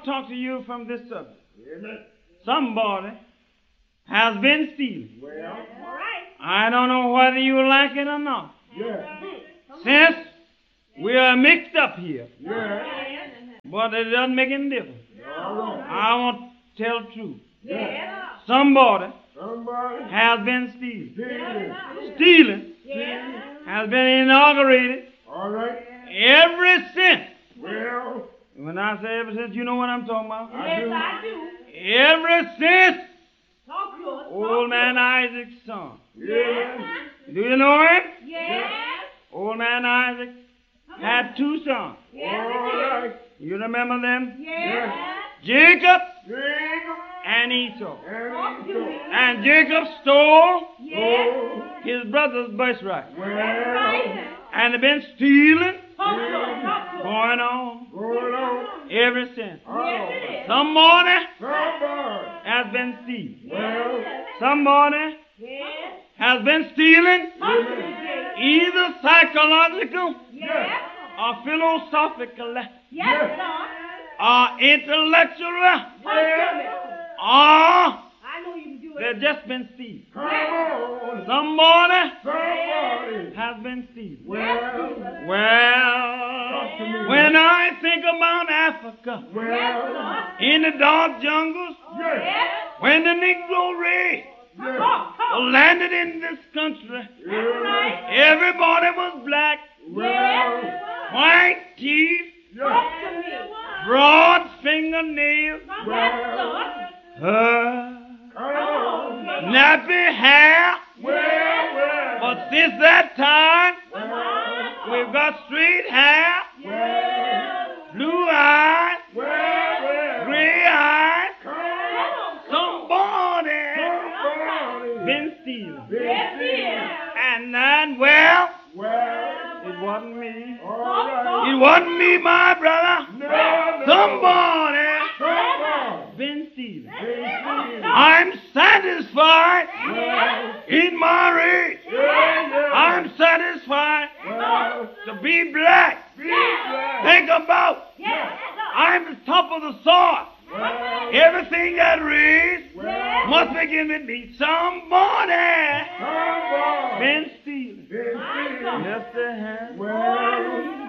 want to talk to you from this subject. Amen. Somebody has been stealing. Well, All right. I don't know whether you like it or not. yeah. Since we are mixed up here, Yeah. but it doesn't make any difference. All right. I want to tell the truth. Yeah. Somebody Somebody has been stealing. stealing. Stealing Yeah. has been inaugurated All right. ever since. Well, When I say ever since, you know what I'm talking about. I Yes, do. I do. Ever since Talk to us. old man Isaac's son. Yeah. Do you know him? Yes. Old man Isaac had two sons. Yes, All it is. right. You remember them? Yes. Jacob Jacob and Esau. Talk and to me. Esau. And Jacob stole Yes. Oh, his brother's birthright. well, Right. And they've been stealing Talk to us. Talk to us. going on going on. ever since. Yes, it is. Somebody Somebody. has been stealing. Well, Somebody Yes. has been stealing Talk to me, Jay. either psychological Yes. or philosophical Yes, Lord. or intellectual Talk to me. or I know you can do they've it. just been stealing. come on. Somebody Somebody. has been stealing. Well, Well, talk to me. when I think about Africa, Yes, Well, Lord. in the dark jungles, yes. Yes. when the Negro race Yes. Talk, talk. landed in this country, Yes. everybody was black, Well, white teeth, yes. Talk to me. broad fingernails, Yes, Lord. Come on. nappy hair. Well, But since that time, well, we've got straight hair, well, blue eyes, well, gray eyes. come on. Somebody Somebody. been stealing. Yes, he is. And then, well, Well, it wasn't me. all right. It wasn't me, my brother. No, Somebody Somebody. been stealing. Been I'm satisfied Well, in my race. yeah. I'm satisfied Well, to be black. be glad. Think about, Yes. I'm the top of the soil. Well, Everything that raised well, must begin with me. Somebody somebody. been stealing. Been stealing. Yes, they have. Well,